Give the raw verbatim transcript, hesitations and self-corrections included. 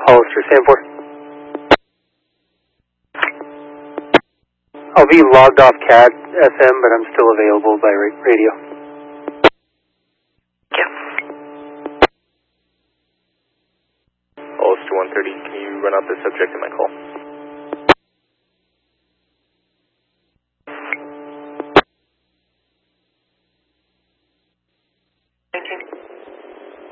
Hollister, stand for. I'll be logged off C A D F M, but I'm still available by ra radio. Yeah. Hollister one thirty, can you run out the subject in my call?